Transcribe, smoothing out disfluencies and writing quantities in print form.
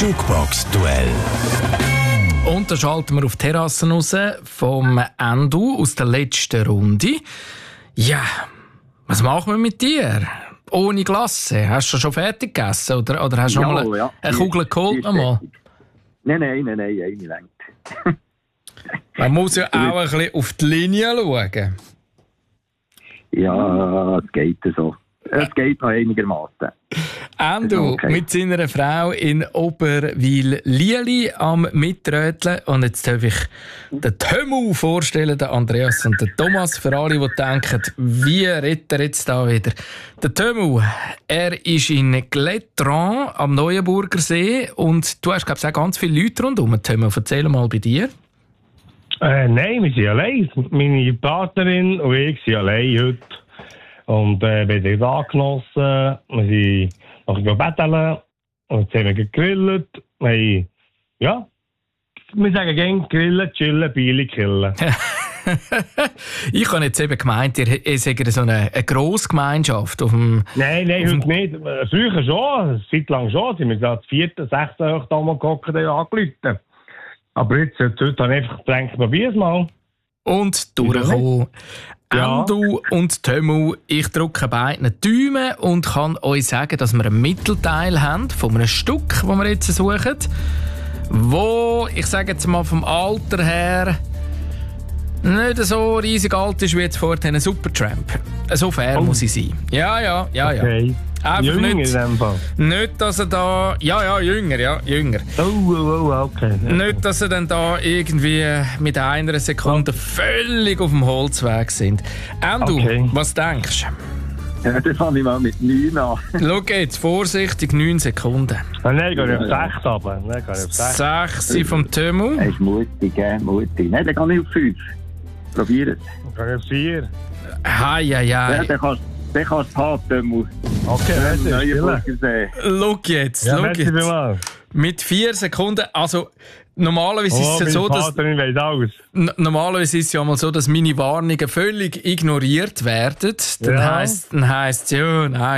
Jukebox-Duell. Und da schalten wir auf die Terrasse raus vom Endo aus der letzten Runde. Ja, was machen wir mit dir? Ohne Glasse. Hast du schon fertig gegessen? Oder hast du noch mal eine Kugel geholt? Nein, eine längt. Man muss ja auch ein bisschen auf die Linie schauen. Ja, es geht so. Es geht noch einigermaßen. Endo mit seiner Frau in Oberwil-Lieli am Mitröteln. Und jetzt darf ich den Tömu vorstellen, den Andreas und den Thomas. Für alle, die denken, wie redet er jetzt da wieder? Der Tömu, er ist in Gletran am Neuenburger See. Und du hast, glaube ich, auch ganz viele Leute rundherum. Tömu, erzähl mal bei dir. Nein, wir sind allein. Meine Partnerin und ich sind allein heute. Und wir haben uns angenossen. Wir sind noch betteln. Und jetzt haben wir gegrillt. Wir sagen gerne grillen, chillen, Biele killen. Ich habe jetzt eben gemeint, ihr seid so eine Grossgemeinschaft auf dem... Nein, heute nicht. Früher schon, eine Zeit lang schon. Sind wir gerade 4., 6. Oktober gehockt und angerufen. Aber heute habe ich einfach gedacht, probier es mal. Und durchkommen. Ja. Endo und Tömu, ich drücke beiden Daumen und kann euch sagen, dass wir einen Mittelteil haben von einem Stück, das wir jetzt suchen, wo, ich sage jetzt mal vom Alter her, nicht so riesig alt ist wie jetzt vorhin ein Supertramp. So fair muss ich sein. Ja. Okay. Einfach jünger nicht, in dem Fall. nicht, dass er da... Ja, jünger. Oh, okay. Nicht, dass er dann da irgendwie mit einer Sekunde völlig auf dem Holzweg sind. Endo, was denkst du? Ja, das fange ich mal mit 9 an. Schau jetzt, vorsichtig, 9 Sekunden. Nein, gehe ich auf 6 runter. 6 vom Tömu. Er ist mutig. Nein, dann gehe ich auf 5. Probier es. Dann gehe ich auf 4. Ja, dann kannst du haben. Okay, Schau jetzt. Mit 4 Sekunden, also normalerweise ist es ja so, dass... Normalerweise ist es ja mal so, dass meine Warnungen völlig ignoriert werden. Dann heisst es ja, nein,